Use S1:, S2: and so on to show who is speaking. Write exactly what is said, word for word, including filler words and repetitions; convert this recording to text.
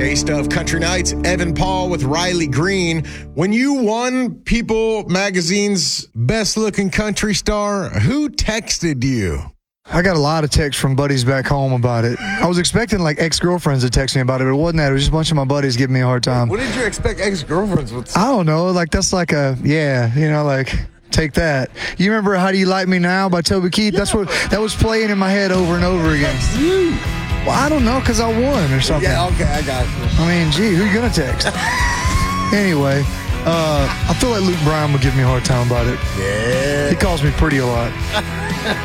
S1: Jay Stuff Country Nights, Evan Paul with Riley Green. When you won People Magazine's Best Looking Country Star, who texted you?
S2: I got a lot of texts from buddies back home about it. I was expecting like ex-girlfriends to text me about it, but it wasn't that. It was just a bunch of my buddies giving me a hard time.
S3: What did you expect ex-girlfriends would say?
S2: I don't know. Like, that's like a, yeah, you know, like, take that. You remember How Do You Like Me Now by Toby Keith? Yeah. That's what, that was playing in my head over and over again.
S3: You.
S2: Well, I don't know, because I won or something.
S3: Yeah, okay, I got you.
S2: I mean, gee, who you going to text? Anyway, uh, I feel like Luke Bryan would give me a hard time about it.
S3: Yeah.
S2: He calls me pretty a lot.